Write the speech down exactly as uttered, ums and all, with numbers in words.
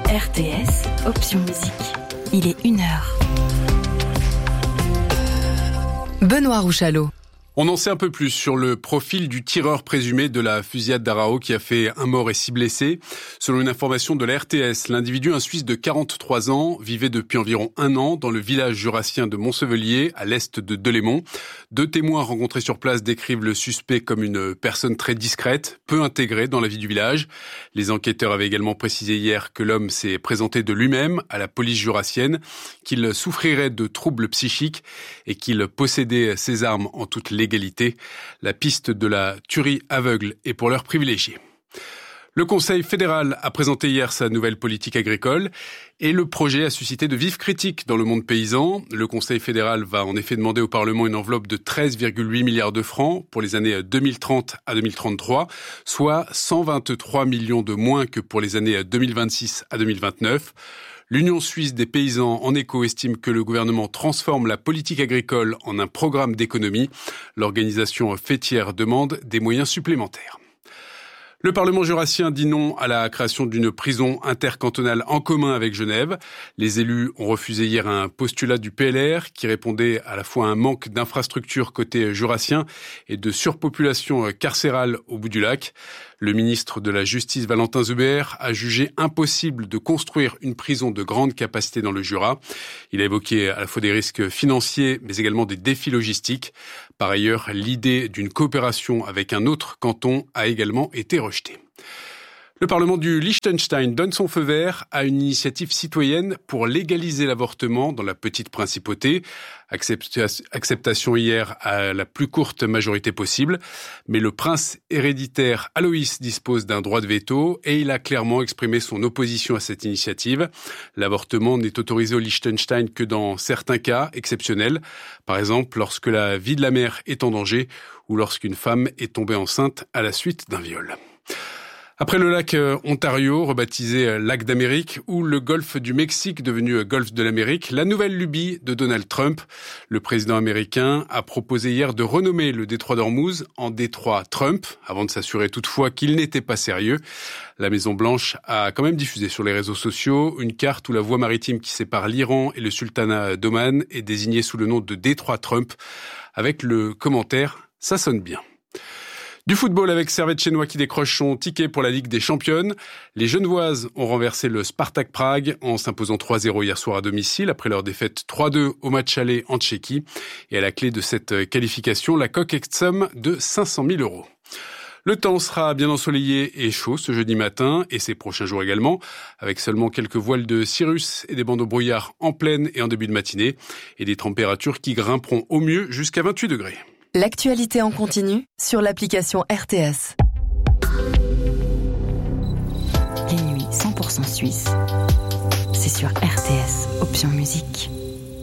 R T S, option musique. Il est une heure. Benoît Rouchalot. On en sait un peu plus sur le profil du tireur présumé de la fusillade d'Arao qui a fait un mort et six blessés. Selon une information de la R T S, l'individu, un Suisse de quarante-trois ans, vivait depuis environ un an dans le village jurassien de Montsevelier, à l'est de Delémont. Deux témoins rencontrés sur place décrivent le suspect comme une personne très discrète, peu intégrée dans la vie du village. Les enquêteurs avaient également précisé hier que l'homme s'est présenté de lui-même à la police jurassienne, qu'il souffrirait de troubles psychiques et qu'il possédait ses armes en toute légalité. La piste de la tuerie aveugle est pour l'heure privilégiée. Le Conseil fédéral a présenté hier sa nouvelle politique agricole et le projet a suscité de vives critiques dans le monde paysan. Le Conseil fédéral va en effet demander au Parlement une enveloppe de treize virgule huit milliards de francs pour les années deux mille trente à deux mille trente-trois, soit cent vingt-trois millions de moins que pour les années deux mille vingt-six à deux mille vingt-neuf. L'Union suisse des paysans en écho estime que le gouvernement transforme la politique agricole en un programme d'économie. L'organisation fêtière demande des moyens supplémentaires. Le Parlement jurassien dit non à la création d'une prison intercantonale en commun avec Genève. Les élus ont refusé hier un postulat du P L R qui répondait à la fois à un manque d'infrastructures côté jurassien et de surpopulation carcérale au bout du lac. Le ministre de la Justice, Valentin Zuber, a jugé impossible de construire une prison de grande capacité dans le Jura. Il a évoqué à la fois des risques financiers, mais également des défis logistiques. Par ailleurs, l'idée d'une coopération avec un autre canton a également été rejetée. Le Parlement du Liechtenstein donne son feu vert à une initiative citoyenne pour légaliser l'avortement dans la petite principauté. Acceptation hier à la plus courte majorité possible. Mais le prince héréditaire Aloïs dispose d'un droit de veto et il a clairement exprimé son opposition à cette initiative. L'avortement n'est autorisé au Liechtenstein que dans certains cas exceptionnels. Par exemple, lorsque la vie de la mère est en danger ou lorsqu'une femme est tombée enceinte à la suite d'un viol. Après le lac Ontario, rebaptisé lac d'Amérique, ou le golfe du Mexique devenu golfe de l'Amérique, la nouvelle lubie de Donald Trump. Le président américain a proposé hier de renommer le détroit d'Ormuz en détroit Trump, avant de s'assurer toutefois qu'il n'était pas sérieux. La Maison-Blanche a quand même diffusé sur les réseaux sociaux une carte où la voie maritime qui sépare l'Iran et le sultanat d'Oman est désignée sous le nom de détroit Trump, avec le commentaire « ça sonne bien ». Du football avec Servette Chénois qui décroche son ticket pour la Ligue des Championnes. Les Genevoises ont renversé le Spartak Prague en s'imposant trois zéro hier soir à domicile après leur défaite trois deux au match aller en Tchéquie. Et à la clé de cette qualification, la coquette somme de cinq cent mille euros. Le temps sera bien ensoleillé et chaud ce jeudi matin et ces prochains jours également, avec seulement quelques voiles de cirrus et des bandeaux brouillards en pleine et en début de matinée et des températures qui grimperont au mieux jusqu'à vingt-huit degrés. L'actualité en continu sur l'application R T S. Les nuits cent pour cent suisses, c'est sur R T S, option musique.